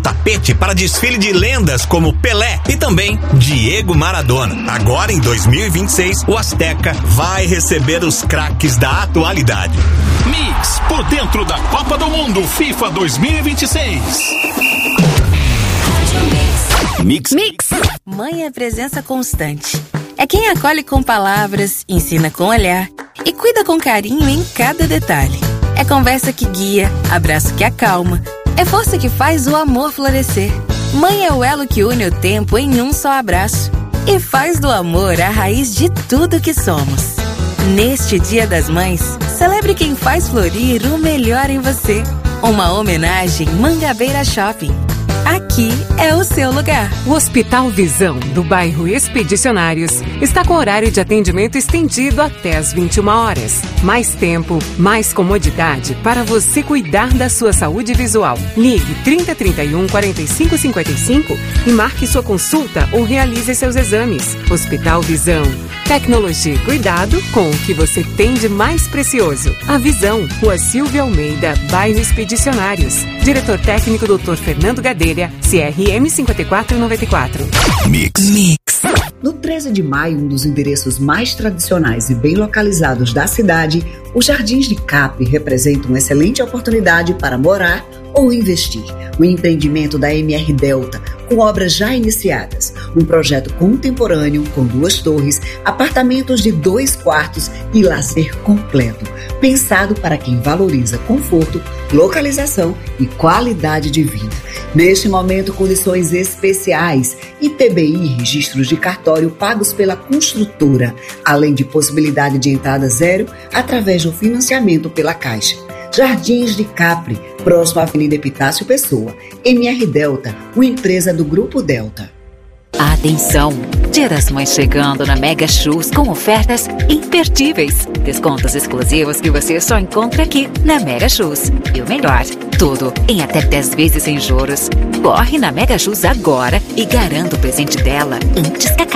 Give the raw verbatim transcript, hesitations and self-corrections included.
tapete para desfile de lendas como Pelé e também Diego Maradona. Agora, em dois mil e vinte e seis, o Azteca vai receber os craques da atualidade. Mix, por dentro da Copa do Mundo FIFA dois mil e vinte e seis. Mix. Mix. Mãe é presença constante. É quem acolhe com palavras, ensina com olhar e cuida com carinho em cada detalhe. É conversa que guia, abraço que acalma, é força que faz o amor florescer. Mãe é o elo que une o tempo em um só abraço e faz do amor a raiz de tudo que somos. Neste Dia das Mães, celebre quem faz florir o melhor em você. Uma homenagem Mangabeira Shopping. Aqui é o seu lugar. O Hospital Visão, do bairro Expedicionários, está com horário de atendimento estendido até às vinte e uma horas. Mais tempo, mais comodidade para você cuidar da sua saúde visual. Ligue trinta, trinta e um, quarenta e cinco, cinquenta e cinco e marque sua consulta ou realize seus exames. Hospital Visão. Tecnologia e cuidado com o que você tem de mais precioso. A Visão, Rua Silvia Almeida, bairro Expedicionários. Diretor técnico doutor Fernando Gadelha, C R M cinco quatro nove quatro. Mix. Mix. No treze de maio, um dos endereços mais tradicionais e bem localizados da cidade, os Jardins de Capri representam uma excelente oportunidade para morar ou investir. O empreendimento da M R Delta, com obras já iniciadas, um projeto contemporâneo com duas torres, apartamentos de dois quartos e lazer completo, pensado para quem valoriza conforto, localização e qualidade de vida. Neste momento, condições especiais, I P B I, registros de cartório pagos pela construtora, além de possibilidade de entrada zero através do financiamento pela Caixa. Jardins de Capri, próximo à Avenida Epitácio Pessoa. M R Delta, uma empresa do Grupo Delta. Atenção! Dia das Mães chegando na Mega Shoes com ofertas imperdíveis. Descontos exclusivos que você só encontra aqui na Mega Shoes. E o melhor, tudo em até dez vezes sem juros. Corre na Mega Shoes agora e garanta o presente dela antes que acabe.